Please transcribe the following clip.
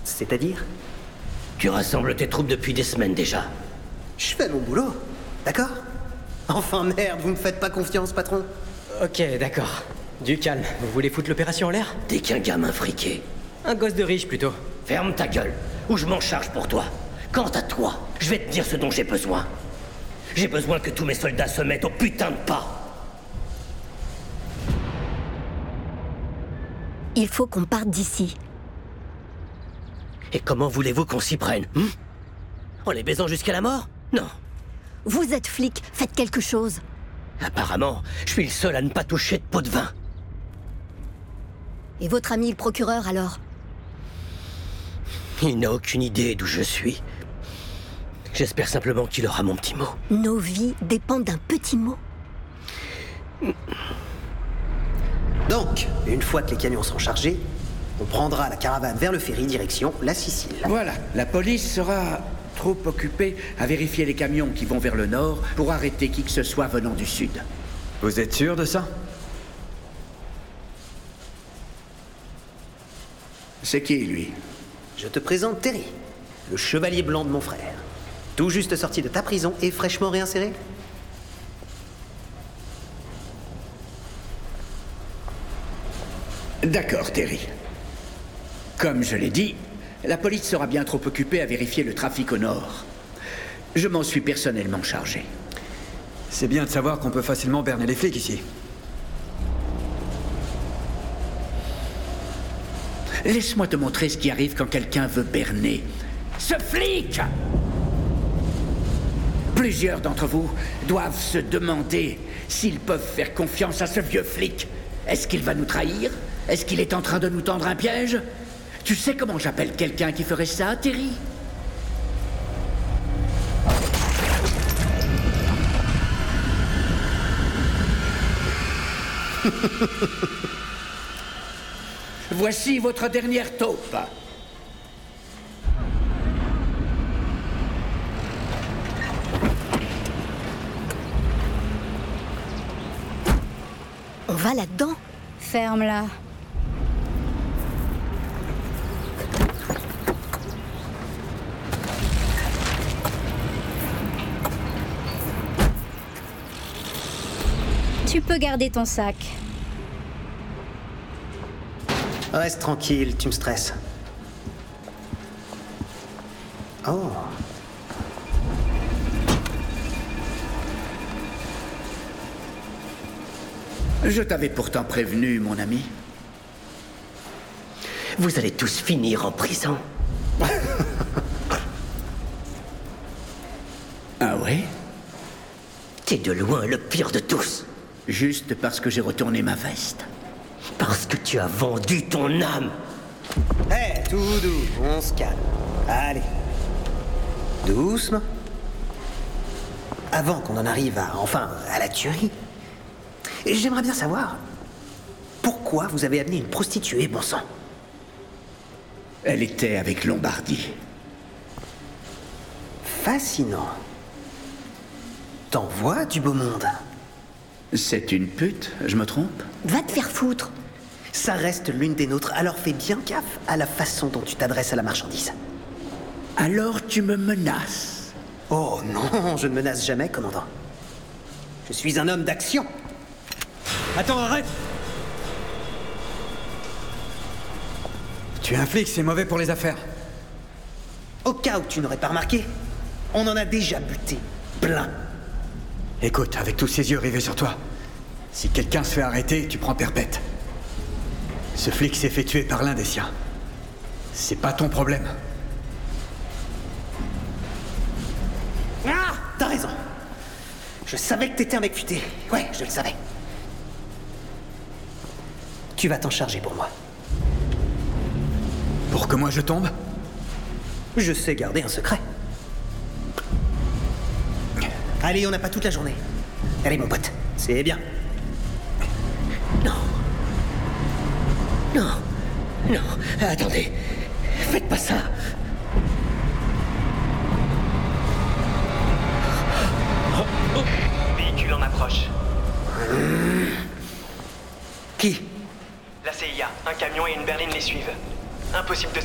C'est-à-dire? Tu rassembles tes troupes depuis des semaines déjà. Je fais mon boulot, d'accord? Enfin merde, vous me faites pas confiance, patron? Ok, d'accord. Du calme. Vous voulez foutre l'opération en l'air? T'es qu'un gamin friqué. Un gosse de riche, plutôt. Ferme ta gueule, ou je m'en charge pour toi. Quant à toi, je vais te dire ce dont j'ai besoin. J'ai besoin que tous mes soldats se mettent au putain de pas. Il faut qu'on parte d'ici. Et comment voulez-vous qu'on s'y prenne, En les baisant jusqu'à la mort? Non. Vous êtes flic, faites quelque chose. Apparemment, je suis le seul à ne pas toucher de pot de vin. Et votre ami le procureur, alors? Il n'a aucune idée d'où je suis. J'espère simplement qu'il aura mon petit mot. Nos vies dépendent d'un petit mot. Donc, une fois que les camions sont chargés, on prendra la caravane vers le ferry direction la Sicile. Voilà, la police sera trop occupée à vérifier les camions qui vont vers le nord pour arrêter qui que ce soit venant du sud. Vous êtes sûr de ça? C'est qui, lui? Je te présente Terry, le chevalier blanc de mon frère. Tout juste sorti de ta prison et fraîchement réinséré. D'accord, Terry. Comme je l'ai dit, la police sera bien trop occupée à vérifier le trafic au nord. Je m'en suis personnellement chargé. C'est bien de savoir qu'on peut facilement berner les flics ici. Laisse-moi te montrer ce qui arrive quand quelqu'un veut berner. Ce flic! Plusieurs d'entre vous doivent se demander s'ils peuvent faire confiance à ce vieux flic. Est-ce qu'il va nous trahir? Est-ce qu'il est en train de nous tendre un piège? Tu sais comment j'appelle quelqu'un qui ferait ça, Terry? Voici votre dernière taupe. On va là-dedans? Ferme-la. Tu peux garder ton sac. Reste tranquille, tu me stresses. Oh. Je t'avais pourtant prévenu, mon ami. Vous allez tous finir en prison. Ah ouais? T'es de loin le pire de tous. Juste parce que j'ai retourné ma veste. Parce que tu as vendu ton âme. Hé, tout doux, on se calme. Allez. Doucement. Avant qu'on en arrive à la tuerie, j'aimerais bien savoir pourquoi vous avez amené une prostituée, bon sang. Elle était avec Lombardi. Fascinant. T'en vois du beau monde. C'est une pute, je me trompe? Va te faire foutre. Ça reste l'une des nôtres, alors fais bien gaffe à la façon dont tu t'adresses à la marchandise. Alors tu me menaces? Oh non, je ne menace jamais, commandant. Je suis un homme d'action. Attends, arrête! Tu es un flic, c'est mauvais pour les affaires. Au cas où tu n'aurais pas remarqué, on en a déjà buté plein. Écoute, avec tous ces yeux rivés sur toi, si quelqu'un se fait arrêter, tu prends perpète. Ce flic s'est fait tuer par l'un des siens. C'est pas ton problème. Ah, t'as raison. Je savais que t'étais un mec futé. Ouais, je le savais. Tu vas t'en charger pour moi. Pour que moi je tombe? Je sais garder un secret. Allez, on n'a pas toute la journée. Allez, mon pote, c'est bien. Non. Non. Non. Attendez. Faites pas ça. Véhicule en approche. Qui? La CIA, un camion et une berline les suivent. Impossible de